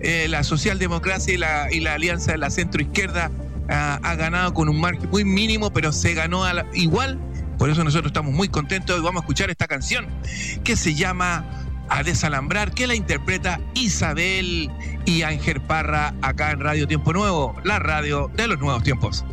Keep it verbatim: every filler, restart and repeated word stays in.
eh, la socialdemocracia y la, y la alianza de la centroizquierda ha, ha ganado con un margen muy mínimo, pero se ganó a la, igual. Por eso nosotros estamos muy contentos y vamos a escuchar esta canción que se llama A Desalambrar, que la interpreta Isabel y Ángel Parra acá en Radio Tiempo Nuevo, la radio de los nuevos tiempos.